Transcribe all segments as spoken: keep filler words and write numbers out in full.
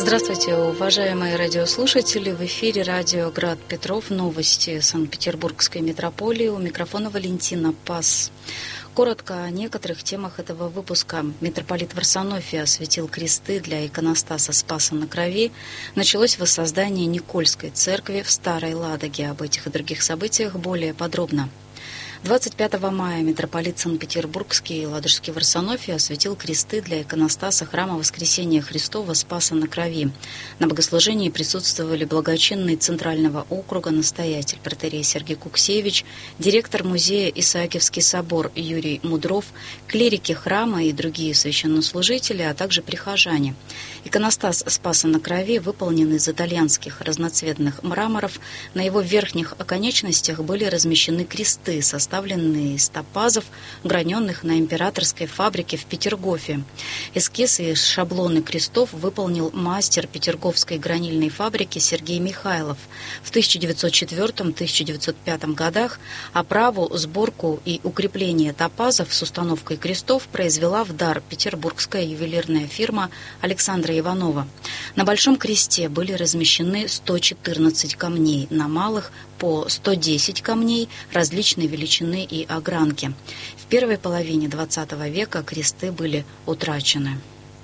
Здравствуйте, уважаемые радиослушатели. В эфире радио «Град Петров». Новости Санкт-Петербургской метрополии. У микрофона Валентина Пас. Коротко о некоторых темах этого выпуска. Митрополит Варсонофий осветил кресты для иконостаса Спаса на Крови. Началось воссоздание Никольской церкви в Старой Ладоге. Об этих и других событиях более подробно. двадцать пятого мая митрополит Санкт-Петербургский и Ладожский Варсонофий осветил кресты для иконостаса храма Воскресения Христова Спаса на Крови. На богослужении присутствовали благочинный Центрального округа настоятель протоиерей Сергий Куксевич, директор музея Исаакиевский собор Юрий Мудров, клирики храма и другие священнослужители, а также прихожане. Иконостас Спаса на Крови выполнен из итальянских разноцветных мраморов. На его верхних оконечностях были размещены кресты, составленные из топазов, граненных на императорской фабрике в Петергофе. Эскизы и шаблоны крестов выполнил мастер Петерговской гранильной фабрики Сергей Михайлов. В тысяча девятьсот четвёртом — тысяча девятьсот пятом годах оправу, сборку и укрепление топазов с установкой крестов произвела в дар петербургская ювелирная фирма Александра Иванова. На Большом кресте были размещены сто четырнадцать камней, на малых по сто десять камней различной величины и огранки. В первой половине двадцатого века кресты были утрачены.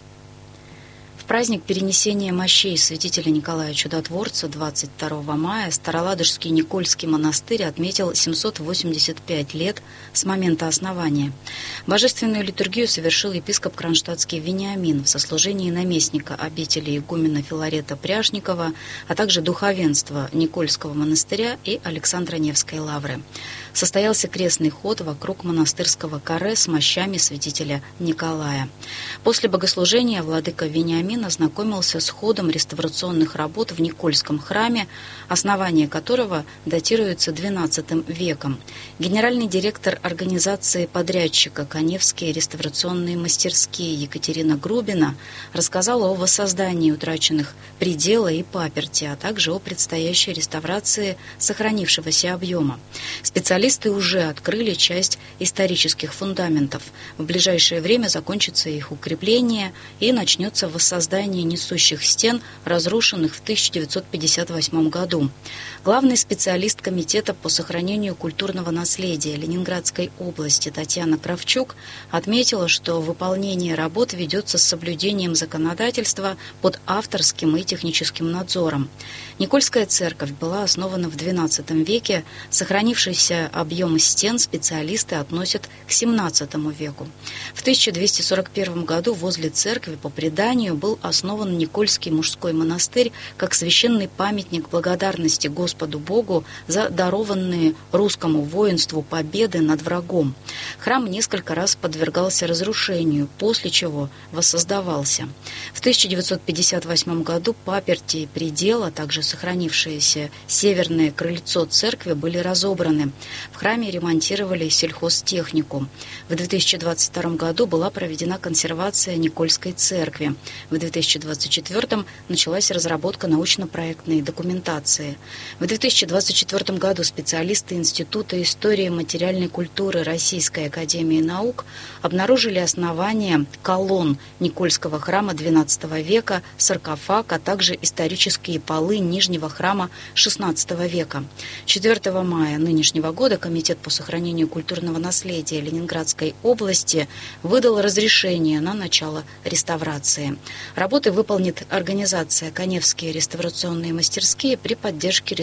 В праздник перенесения мощей святителя Николая Чудотворца двадцать второго мая Староладожский Никольский монастырь отметил семьсот восемьдесят пять лет с момента основания. Божественную литургию совершил епископ кронштадтский Вениамин в сослужении наместника обители игумена Филарета Пряжникова, а также духовенства Никольского монастыря и Александро-Невской лавры. Состоялся крестный ход вокруг монастырского каре с мощами святителя Николая. После богослужения владыка Вениамин ознакомился с ходом реставрационных работ в Никольском храме, основание которого датируется двенадцатым веком. Генеральный директор организации подрядчика «Каневские реставрационные мастерские» Екатерина Грубина рассказала о воссоздании утраченных предела и паперти, а также о предстоящей реставрации сохранившегося объема. Специалисты уже открыли часть исторических фундаментов. В ближайшее время закончится их укрепление и начнется воссоздание несущих стен, разрушенных в тысяча девятьсот пятьдесят восьмом году. Главный специалист Комитета по сохранению культурного наследия Ленинградской области Татьяна Кравчук отметила, что выполнение работ ведется с соблюдением законодательства под авторским и техническим надзором. Никольская церковь была основана в двенадцатом веке. Сохранившийся объем стен специалисты относят к семнадцатому веку. В тысяча двести сорок первом году возле церкви по преданию был основан Никольский мужской монастырь как священный памятник благодарности Господу Богу за дарованные русскому воинству победы над врагом. Храм несколько раз подвергался разрушению, после чего воссоздавался. В тысяча девятьсот пятьдесят восьмом году паперти и предел, а также сохранившееся северное крыльцо церкви были разобраны. В храме ремонтировали сельхозтехнику. В две тысячи двадцать втором году была проведена консервация Никольской церкви. В две тысячи двадцать четвёртом началась разработка научно-проектной документации. В две тысячи двадцать четвёртом году специалисты Института истории материальной культуры Российской академии наук обнаружили основания колонн Никольского храма двенадцатого века, саркофаг, а также исторические полы Нижнего храма шестнадцатого века. четвёртого мая нынешнего года Комитет по сохранению культурного наследия Ленинградской области выдал разрешение на начало реставрации. Работы выполнит организация «Каневские реставрационные мастерские» при поддержке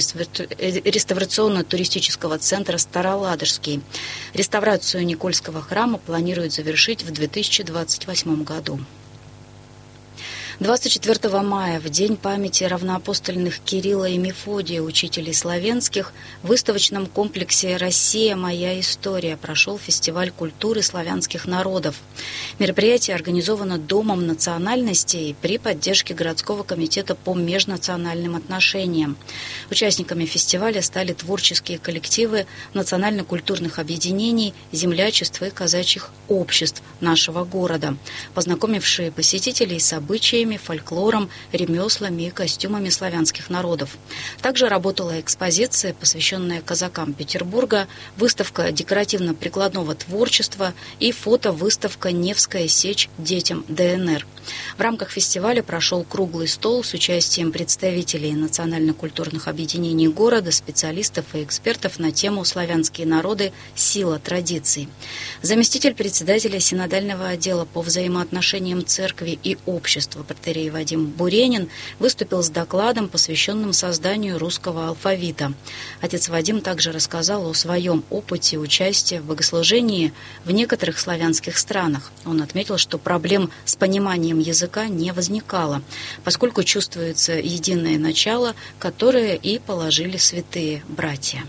реставрационно-туристического центра «Староладожский». Реставрацию Никольского храма планируют завершить в две тысячи двадцать восьмом году. двадцать четвёртого мая, в день памяти равноапостольных Кирилла и Мефодия, учителей славянских, в выставочном комплексе «Россия. Моя история» прошел фестиваль культуры славянских народов. Мероприятие организовано Домом национальностей при поддержке городского комитета по межнациональным отношениям. Участниками фестиваля стали творческие коллективы национально-культурных объединений, землячеств и казачьих обществ нашего города, познакомившие посетителей с обычаями обычаями, фольклором, ремеслами и костюмами славянских народов. Также работала экспозиция, посвященная казакам Петербурга, выставка декоративно-прикладного творчества и фото-выставка «Невская сечь детям ДНР». В рамках фестиваля прошел круглый стол с участием представителей национально-культурных объединений города, специалистов и экспертов на тему «Славянские народы. Сила традиций». Заместитель председателя синодального отдела по взаимоотношениям церкви и общества протоиерей Вадим Буренин выступил с докладом, посвященным созданию русского алфавита. Отец Вадим также рассказал о своем опыте участия в богослужении в некоторых славянских странах. Он отметил, что проблем с пониманием языка не возникало, поскольку чувствуется единое начало, которое и положили святые братья.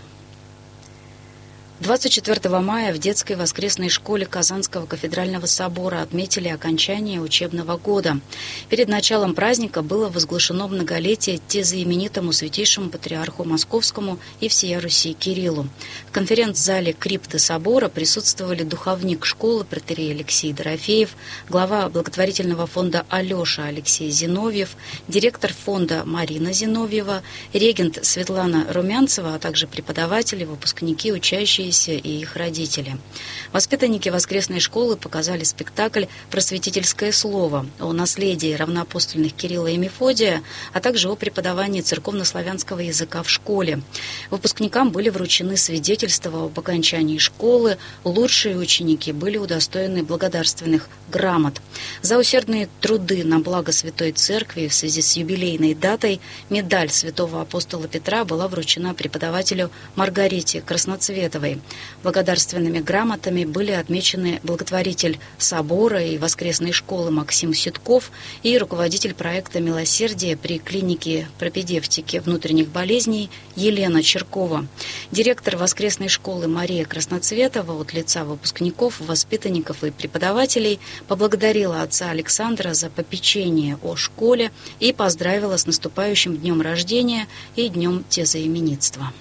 двадцать четвёртого мая в детской воскресной школе Казанского кафедрального собора отметили окончание учебного года. Перед началом праздника было возглашено многолетие тезоименитому святейшему патриарху Московскому и всея Руси Кириллу. В конференц-зале крипты собора присутствовали духовник школы протоиерей Алексей Дорофеев, глава благотворительного фонда «Алеша» Алексей Зиновьев, директор фонда Марина Зиновьева, регент Светлана Румянцева, а также преподаватели, выпускники, учащиеся и их родители. Воспитанники воскресной школы показали спектакль «Просветительское слово» о наследии равноапостольных Кирилла и Мефодия, а также о преподавании церковнославянского языка в школе. Выпускникам были вручены свидетельства об окончании школы, лучшие ученики были удостоены благодарственных грамот. За усердные труды на благо Святой Церкви в связи с юбилейной датой медаль святого апостола Петра была вручена преподавателю Маргарите Красноцветовой. Благодарственными грамотами были отмечены благотворитель собора и воскресной школы Максим Ситков и руководитель проекта «Милосердие» при клинике пропедевтики внутренних болезней Елена Черкова. Директор воскресной школы Мария Красноцветова от лица выпускников, воспитанников и преподавателей поблагодарила отца Александра за попечение о школе и поздравила с наступающим днем рождения и днем тезоименитства.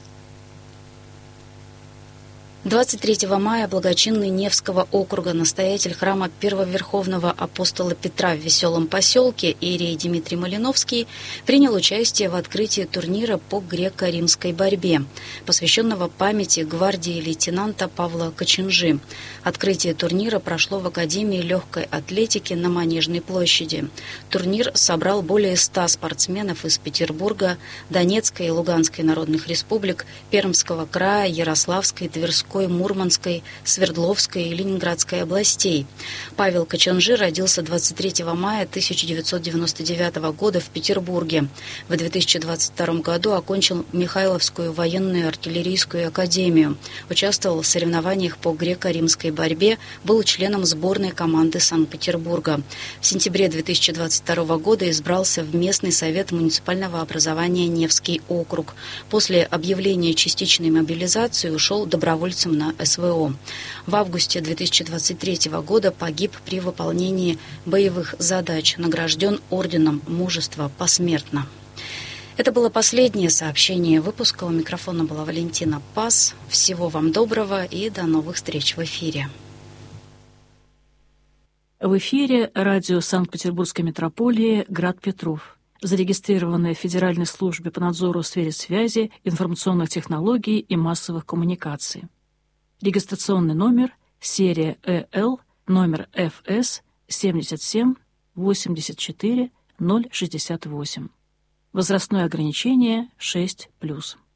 двадцать третьего мая благочинный Невского округа настоятель храма первоверховного апостола Петра в Веселом поселке иерей Дмитрий Малиновский принял участие в открытии турнира по греко-римской борьбе, посвященного памяти гвардии лейтенанта Павла Коченжи. Открытие турнира прошло в Академии легкой атлетики на Манежной площади. Турнир собрал более ста спортсменов из Петербурга, Донецкой и Луганской народных республик, Пермского края, Ярославской, Тверской, Мурманской, Свердловской и Ленинградской областей. Павел Коченжи родился двадцать третьего мая тысяча девятьсот девяносто девятого года в Петербурге. В две тысячи двадцать втором году окончил Михайловскую военную артиллерийскую академию, участвовал в соревнованиях по греко-римской борьбе, был членом сборной команды Санкт-Петербурга. В сентябре две тысячи двадцать второго года избрался в местный совет муниципального образования Невский округ. После объявления частичной мобилизации ушел добровольцем на СВО. В августе две тысячи двадцать третьего года погиб при выполнении боевых задач, награжден орденом Мужества посмертно. Это было последнее сообщение выпуска. У микрофона была Валентина Пас. Всего вам доброго и до новых встреч в эфире. В эфире радио Санкт-Петербургской метрополии «Град Петров», зарегистрированное в Федеральной службе по надзору в сфере связи, информационных технологий и массовых коммуникаций. Регистрационный номер, серия ЭЛ, номер эф эс семьдесят семь восемьдесят четыре ноль шестьдесят восемь. Возрастное ограничение шесть плюс.